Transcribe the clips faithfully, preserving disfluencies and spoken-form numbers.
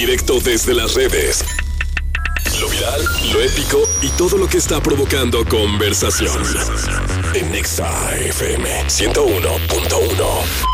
directo desde las redes. Lo viral, lo épico y todo lo que está provocando conversación. En Nexa F M ciento uno punto uno.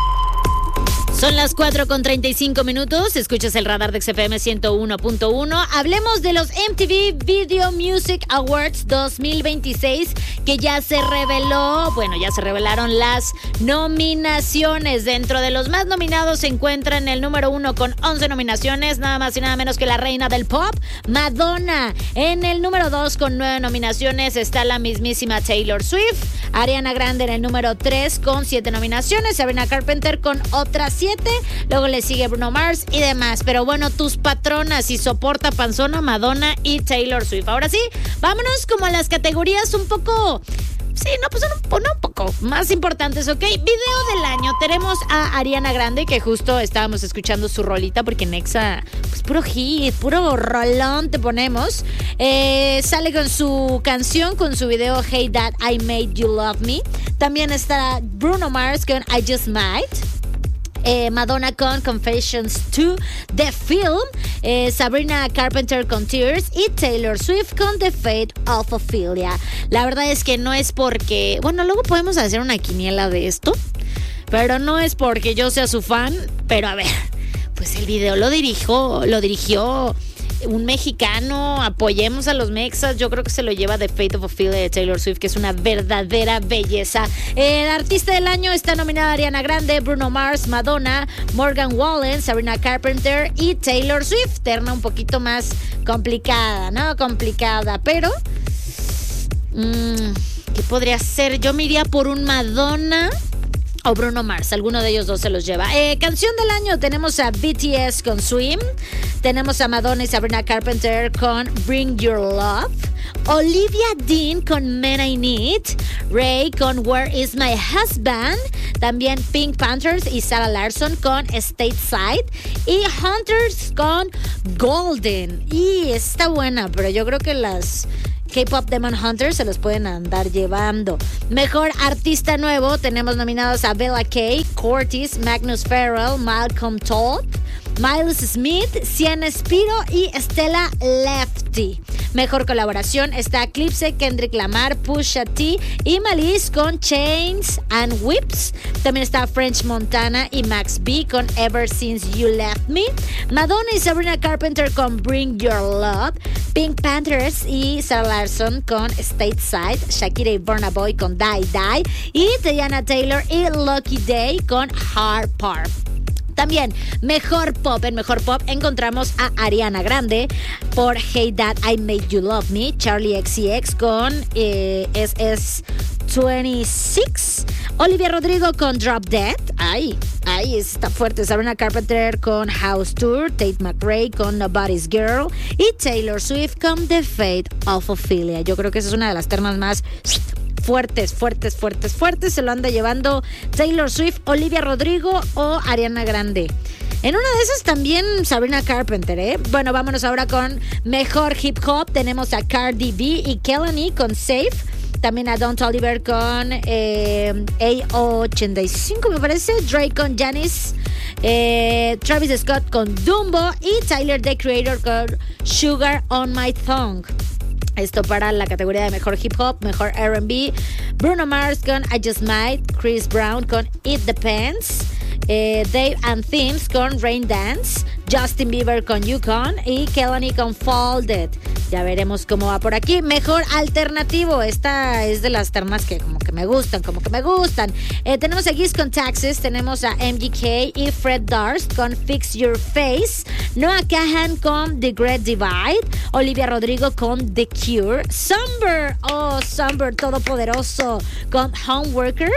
Son las cuatro con treinta y cinco minutos. Escuchas el radar de X F M ciento uno punto uno. Hablemos de los M T V Video Music Awards dos mil veintiséis, que ya se reveló, bueno, ya se revelaron las nominaciones. Dentro de los más nominados se encuentra en el número uno con once nominaciones, nada más y nada menos que la reina del pop, Madonna. En el número dos con nueve nominaciones está la mismísima Taylor Swift. Ariana Grande en el número tres con siete nominaciones. Sabrina Carpenter con otras siete. Luego le sigue Bruno Mars y demás. Pero bueno, tus patronas y soporta panzona, Madonna y Taylor Swift. Ahora sí, vámonos como a las categorías un poco... Sí, no, pues un, no, un poco más importantes, ¿ok? Video del año. Tenemos a Ariana Grande, que justo estábamos escuchando su rolita, porque Nexa, pues puro hit, puro rolón te ponemos. Eh, sale con su canción, con su video Hey That I Made You Love Me. También está Bruno Mars con I Just Might. Eh, Madonna con Confessions two, The Film, eh, Sabrina Carpenter con Tears y Taylor Swift con The Fate of Ophelia. La verdad es que no es porque... Bueno, luego podemos hacer una quiniela de esto, pero no es porque yo sea su fan. Pero a ver, pues el video lo dirigió, lo dirigió un mexicano. Apoyemos a los mexas. Yo creo que se lo lleva The Fate of Ophelia de Taylor Swift, que es una verdadera belleza. El artista del año está nominada Ariana Grande, Bruno Mars, Madonna, Morgan Wallen, Sabrina Carpenter y Taylor Swift. Terna un poquito más complicada, ¿no? Complicada, pero... Mmm, ¿qué podría ser? Yo me iría por un Madonna o Bruno Mars, alguno de ellos dos se los lleva. Eh, canción del año tenemos a B T S con Swim, tenemos a Madonna y Sabrina Carpenter con Bring Your Love, Olivia Dean con Men I Need, Ray con Where Is My Husband, también Pink Panthers y Sarah Larson con Stateside y Hunters con Golden. Y está buena, pero yo creo que las K-Pop Demon Hunters se los pueden andar llevando. Mejor artista nuevo tenemos nominados a Bella K, Curtis, Magnus Farrell, Malcolm Todd, Miles Smith, Sienna Spiro y Stella Lefty. Mejor colaboración está Eclipse, Kendrick Lamar, Pusha T y Malice con Chains and Whips. También está French Montana y Max B con Ever Since You Left Me. Madonna y Sabrina Carpenter con Bring Your Love. Pink Panthers y Sarah Larson con Stateside. Shakira y Burna Boy con Die Die. Y Teyana Taylor y Lucky Day con Hard Part. También, mejor pop. En mejor pop encontramos a Ariana Grande por Hey That I Made You Love Me, Charlie X C X con eh, S S veintiséis, Olivia Rodrigo con Drop Dead, ay, ay, está fuerte, Sabrina Carpenter con House Tour, Tate McRae con Nobody's Girl y Taylor Swift con The Fate of Ophelia. Yo creo que esa es una de las ternas más fuertes, fuertes, fuertes, fuertes. Se lo anda llevando Taylor Swift, Olivia Rodrigo o Ariana Grande. En una de esas también Sabrina Carpenter, ¿eh? Bueno, vámonos ahora con mejor hip hop. Tenemos a Cardi B y Kelani con Safe. También a Don Toliver con eh, A ochenta y cinco, me parece. Drake con Janis. Eh, Travis Scott con Dumbo. Y Tyler, The Creator, con Sugar on My Tongue. Esto para la categoría de mejor hip hop, mejor R and B. Bruno Mars con I Just Might. Chris Brown con It Depends. Eh, Dave and Themes con Rain Dance. Justin Bieber con Yukon y Kelani con Folded. Ya veremos cómo va por aquí. Mejor alternativo. Esta es de las ternas que como que me gustan, como que me gustan. Eh, tenemos a Giz con Taxes. Tenemos a M G K y Fred Durst con Fix Your Face. Noah Kahan con The Great Divide. Olivia Rodrigo con The Cure. Somber, oh, Somber, todopoderoso con Homeworker.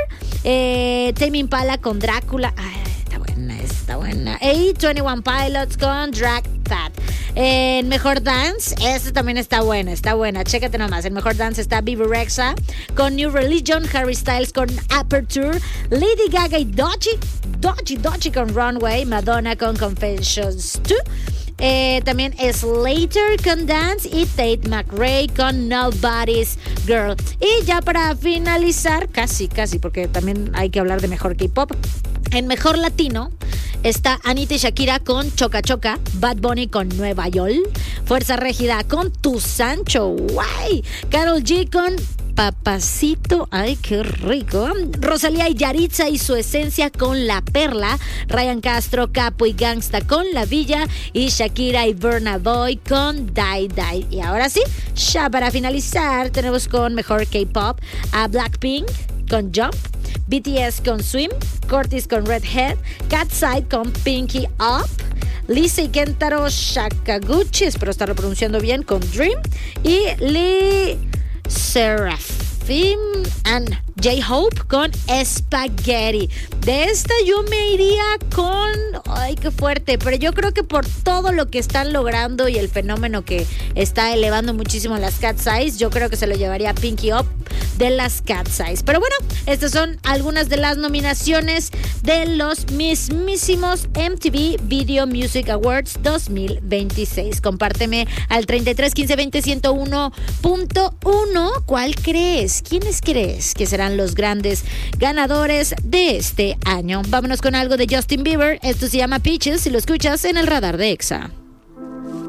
Eh, Tame Impala con Drácula. Ay, está buena, está buena. Y veintiuno Pilots con Drag That. En Mejor Dance, esta también está buena, está buena. Chécate nomás. En Mejor Dance está Bebe Rexha con New Religion, Harry Styles con Aperture, Lady Gaga y Doechii, Doechii, Doechii con Runway, Madonna con Confessions two. Eh, también Slater con Dance y Tate McRae con Nobody's Girl. Y ya para finalizar, casi, casi, porque también hay que hablar de mejor K-pop. En Mejor Latino está Anita y Shakira con Choca Choca, Bad Bunny con Nueva York, Fuerza Régida con Tu Sancho, guay, Karol G con Papacito, ay qué rico, Rosalía y Yaritza y Su Esencia con La Perla, Ryan Castro, Capo y Gangsta con La Villa y Shakira y Burna Boy con Die Die. Y ahora sí, ya para finalizar tenemos con mejor K-pop a Blackpink con Jump, B T S con Swim, Curtis con Redhead, Catside con Pinky Up, Lisa y Kentaro Sakaguchi, espero estarlo pronunciando bien, con Dream, y Lee Seraphim and J-Hope con Spaghetti. De esta yo me iría con... Ay, qué fuerte. Pero yo creo que por todo lo que están logrando y el fenómeno que está elevando muchísimo las Cat Size, yo creo que se lo llevaría Pinky Up de las Cat Size. Pero bueno, estas son algunas de las nominaciones de los mismísimos M T V Video Music Awards dos mil veintiséis. Compárteme al treinta y tres quince veinte ciento uno punto uno. ¿Cuál crees? ¿Quiénes crees que serán los grandes ganadores de este año? Vámonos con algo de Justin Bieber. Esto se llama Peaches y lo escuchas en el radar de Exa.